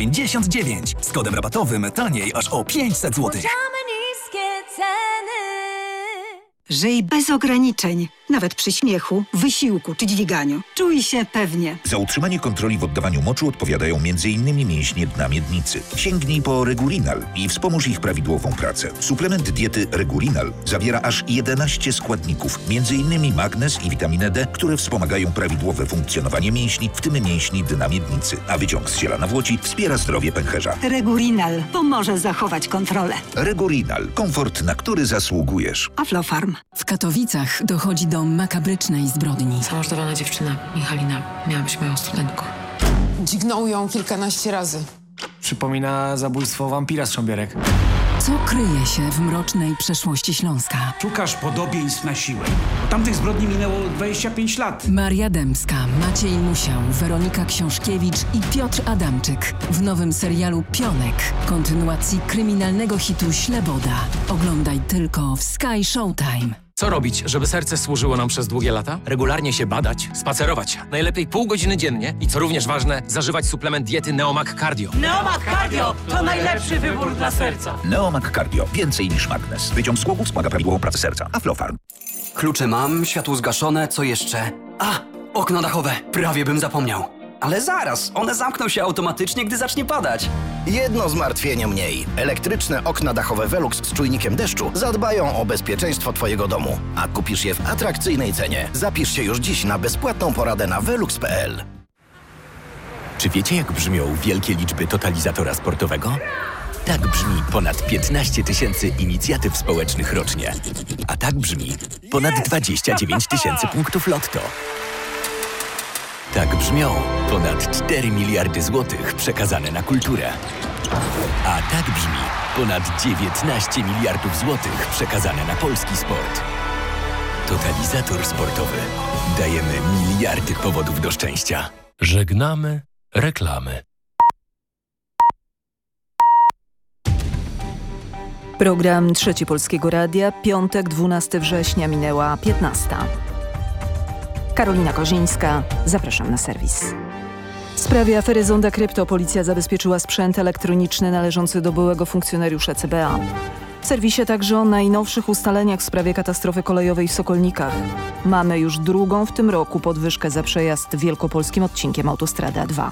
99. Z kodem rabatowym taniej aż o 500 zł. Żyj bez ograniczeń, nawet przy śmiechu, wysiłku czy dźwiganiu. Czuj się pewnie. Za utrzymanie kontroli w oddawaniu moczu odpowiadają m.in. mięśnie dna miednicy. Sięgnij po Regurinal i wspomóż ich prawidłową pracę. Suplement diety Regurinal zawiera aż 11 składników, m.in. magnez i witaminę D, które wspomagają prawidłowe funkcjonowanie mięśni, w tym mięśni dna miednicy. A wyciąg z ziela nawłoci wspiera zdrowie pęcherza. Regurinal pomoże zachować kontrolę. Regurinal. Komfort, na który zasługujesz. Aflofarm. W Katowicach dochodzi do makabrycznej zbrodni. Zamordowana dziewczyna, Michalina, miała być moją studentką. Dźgnął ją kilkanaście razy. Przypomina zabójstwo wampira z Szambierek. Co kryje się w mrocznej przeszłości Śląska? Szukasz podobieństw na siłę. Od tamtych zbrodni minęło 25 lat. Maria Dębska, Maciej Musiał, Weronika Książkiewicz i Piotr Adamczyk w nowym serialu Pionek, kontynuacji kryminalnego hitu Śleboda. Oglądaj tylko w Sky Showtime. Co robić, żeby serce służyło nam przez długie lata? Regularnie się badać, spacerować. Najlepiej pół godziny dziennie i co również ważne, zażywać suplement diety Neomag Cardio. Neomag Cardio to najlepszy wybór dla serca. Neomag Cardio. Więcej niż magnez. Wyciąg z głowów wspomaga prawidłową pracę serca. Aflofarm. Klucze mam, światło zgaszone, co jeszcze? A, okno dachowe. Prawie bym zapomniał. Ale zaraz, one zamkną się automatycznie, gdy zacznie padać. Jedno zmartwienie mniej. Elektryczne okna dachowe Velux z czujnikiem deszczu zadbają o bezpieczeństwo Twojego domu. A kupisz je w atrakcyjnej cenie. Zapisz się już dziś na bezpłatną poradę na velux.pl. Czy wiecie, jak brzmią wielkie liczby totalizatora sportowego? Tak brzmi ponad 15 tysięcy inicjatyw społecznych rocznie. A tak brzmi ponad 29 tysięcy punktów lotto. Tak brzmią ponad 4 miliardy złotych przekazane na kulturę. A tak brzmi ponad 19 miliardów złotych przekazane na polski sport. Totalizator sportowy. Dajemy miliardy powodów do szczęścia. Żegnamy reklamy. Program Trzeci Polskiego Radia, piątek, 12 września, minęła 15. Karolina Kozińska, zapraszam na serwis. W sprawie afery Zonda Krypto policja zabezpieczyła sprzęt elektroniczny należący do byłego funkcjonariusza CBA. W serwisie także o najnowszych ustaleniach w sprawie katastrofy kolejowej w Sokolnikach. Mamy już drugą w tym roku podwyżkę za przejazd wielkopolskim odcinkiem autostrady A2.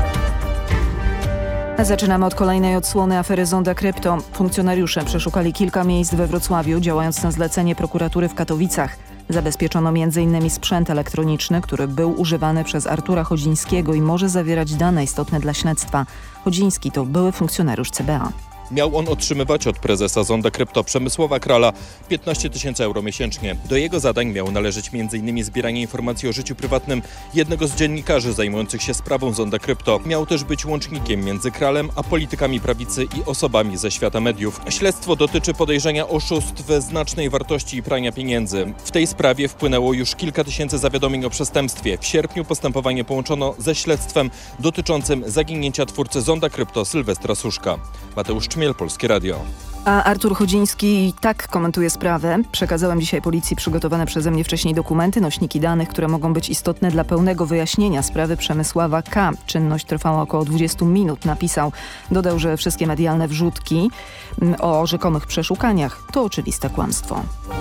Zaczynamy od kolejnej odsłony afery Zonda Krypto. Funkcjonariusze przeszukali kilka miejsc we Wrocławiu, działając na zlecenie prokuratury w Katowicach. Zabezpieczono m.in. sprzęt elektroniczny, który był używany przez Artura Chodzińskiego i może zawierać dane istotne dla śledztwa. Chodziński to były funkcjonariusz CBA. Miał on otrzymywać od prezesa Zonda Krypto Przemysława Krala 15 000 euro miesięcznie. Do jego zadań miało należeć m.in. zbieranie informacji o życiu prywatnym jednego z dziennikarzy zajmujących się sprawą Zonda Krypto. Miał też być łącznikiem między Kralem a politykami prawicy i osobami ze świata mediów. Śledztwo dotyczy podejrzenia oszustw znacznej wartości i prania pieniędzy. W tej sprawie wpłynęło już kilka tysięcy zawiadomień o przestępstwie. W sierpniu postępowanie połączono ze śledztwem dotyczącym zaginięcia twórcy Zonda Krypto Sylwestra Suszka. Mateusz Czmiel, Polskie Radio. A Artur Chodziński tak komentuje sprawę. Przekazałem dzisiaj policji przygotowane przeze mnie wcześniej dokumenty, nośniki danych, które mogą być istotne dla pełnego wyjaśnienia sprawy Przemysława K. Czynność trwała około 20 minut, napisał. Dodał, że wszystkie medialne wrzutki o rzekomych przeszukaniach to oczywiste kłamstwo.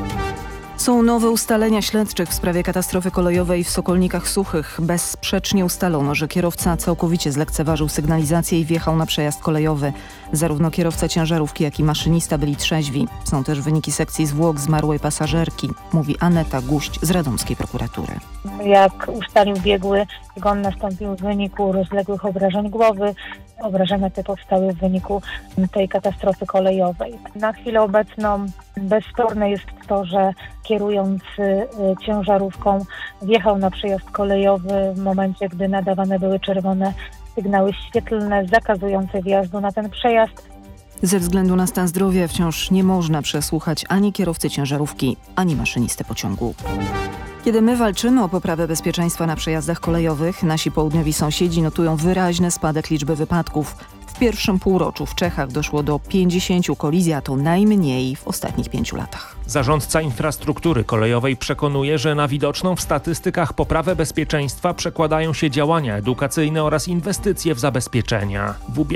Są nowe ustalenia śledczych w sprawie katastrofy kolejowej w Sokolnikach Suchych. Bezsprzecznie ustalono, że kierowca całkowicie zlekceważył sygnalizację i wjechał na przejazd kolejowy. Zarówno kierowca ciężarówki, jak i maszynista byli trzeźwi. Są też wyniki sekcji zwłok zmarłej pasażerki, mówi Aneta Guść z radomskiej prokuratury. Jak ustalił biegły, zgon nastąpił w wyniku rozległych obrażeń głowy. Obrażenia te powstały w wyniku tej katastrofy kolejowej. Na chwilę obecną bezsporne jest to, że kierując ciężarówką wjechał na przejazd kolejowy w momencie, gdy nadawane były czerwone sygnały świetlne zakazujące wjazdu na ten przejazd. Ze względu na stan zdrowia wciąż nie można przesłuchać ani kierowcy ciężarówki, ani maszynisty pociągu. Kiedy my walczymy o poprawę bezpieczeństwa na przejazdach kolejowych, nasi południowi sąsiedzi notują wyraźny spadek liczby wypadków. W pierwszym półroczu w Czechach doszło do 50 kolizji, a to najmniej w ostatnich 5 latach. Zarządca infrastruktury kolejowej przekonuje, że na widoczną w statystykach poprawę bezpieczeństwa przekładają się działania edukacyjne oraz inwestycje w zabezpieczenia.